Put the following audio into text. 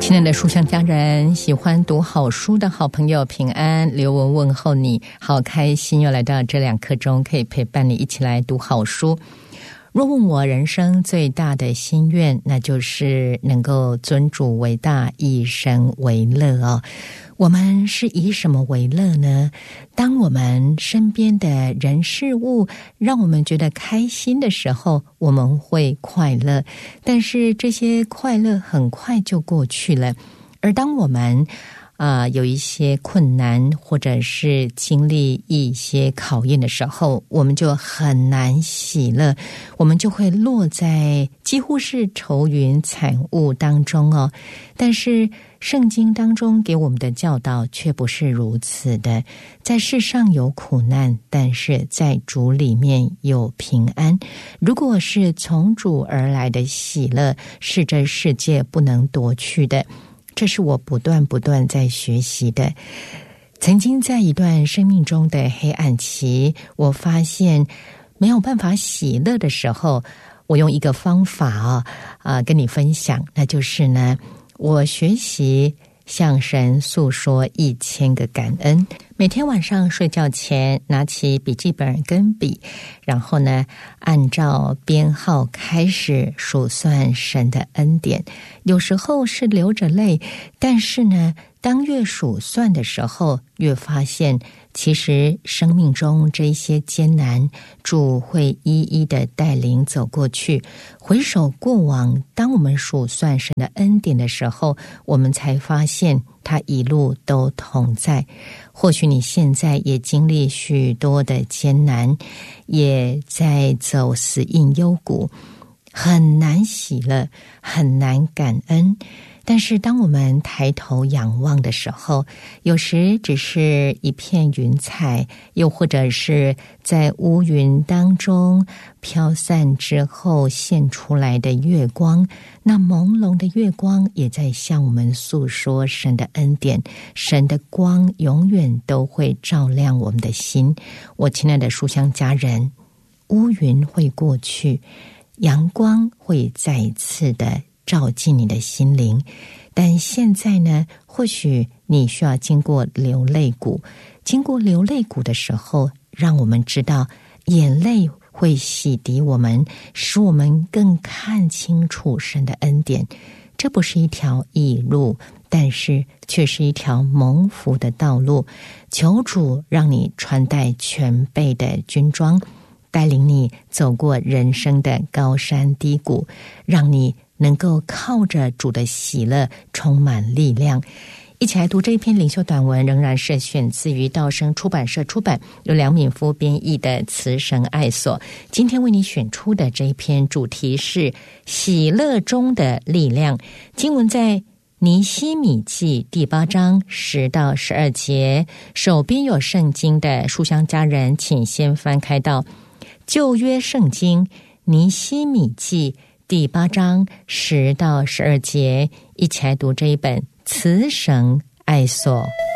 亲爱的书香家人，喜欢读好书的好朋友平安，刘文问候你，好开心又来到这2刻钟，可以陪伴你一起来读好书。若问我人生最大的心愿，那就是能够尊主为大，以神为乐哦。我们是以什么为乐呢？当我们身边的人事物让我们觉得开心的时候，我们会快乐，但是这些快乐很快就过去了。而当我们有一些困难或者是经历一些考验的时候，我们就很难喜乐，我们就会落在几乎是愁云惨雾当中哦。但是圣经当中给我们的教导却不是如此的，在世上有苦难，但是在主里面有平安。如果是从主而来的喜乐，是这世界不能夺去的。这是我不断在学习的。曾经在一段生命中的黑暗期，我发现没有办法喜乐的时候，我用一个方法跟你分享，那就是呢，我学习向神诉说1000个感恩。每天晚上睡觉前拿起笔记本跟笔，然后呢按照编号开始数算神的恩典。有时候是流着泪，但是呢当越数算的时候，越发现其实生命中这些艰难，主会一一的带领走过去。回首过往，当我们数算神的恩典的时候，我们才发现他一路都同在。或许你现在也经历许多的艰难，也在走死荫幽谷，很难喜乐，很难感恩。但是当我们抬头仰望的时候，有时只是一片云彩，又或者是在乌云当中飘散之后现出来的月光，那朦胧的月光也在向我们诉说神的恩典。神的光永远都会照亮我们的心。我亲爱的书香家人，乌云会过去，阳光会再一次的照进你的心灵。但现在呢，或许你需要经过流泪谷，经过流泪谷的时候，让我们知道眼泪会洗涤我们，使我们更看清楚神的恩典。这不是一条易路，但是却是一条蒙福的道路。求主让你穿戴全备的军装，带领你走过人生的高山低谷，让你能够靠着主的喜乐充满力量。一起来读这一篇灵修短文，仍然是选自于道生出版社出版，由梁敏夫编译的《慈神爱所》。今天为你选出的这一篇主题是喜乐中的力量。经文在尼希米记第8章10到12节。手边有圣经的书香家人，请先翻开到旧约圣经尼希米记第8章10到12节，一起来读这一本慈神爱所。